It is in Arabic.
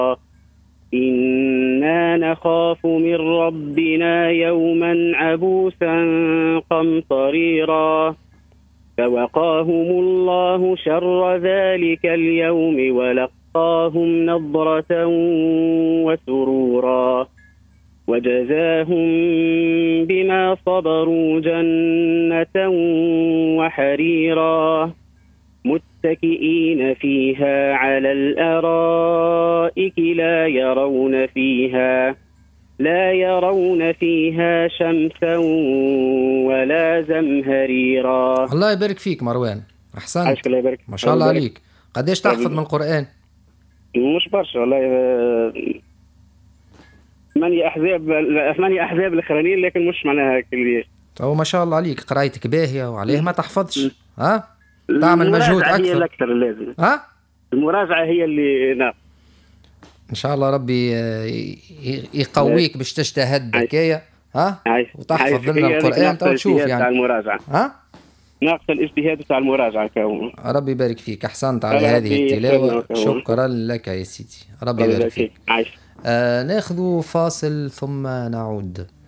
إنا نخاف من ربنا يوما عبوسا قمطريرا فوقاهم الله شر ذلك اليوم ولقاهم نضرة وسرورا وجزاهم بما صبروا جنة وحريرا متكئين فيها على الأرائك لا يرون فيها شمسا ولا زمهريرا. الله يبارك فيك مروان، أحسنت. عايشك الله يبارك. ما شاء الله عليك. قديش تحفظ من القرآن؟ مش برشا والله، 8 أحزاب الأخرانيين، لكن مش معناها كبير. أو ما شاء الله عليك، قرايتك باهية وعليه ما تحفظش. ها؟ تعمل مجهود أكثر. هي الأكثر لازم. ها؟ المراجعة هي اللي نعم. إن شاء الله ربي يقويك باش تجتهد هكايا. ها؟ وتحفظ لنا القرآن تشوف يعني. المراجعة. ها؟ ناقص الاجتهاد تاع المراجعة. ربي يبارك فيك، أحسنت على هذه التلاوة. شكرا لك يا سيدي، ربي يبارك فيك. عايش. ناخذ فاصل ثم نعود.